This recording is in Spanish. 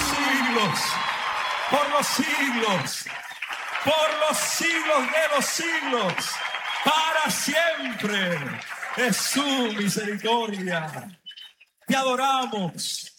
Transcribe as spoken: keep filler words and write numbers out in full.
siglos, por los siglos, por los siglos de los siglos, para siempre es su misericordia. Te adoramos,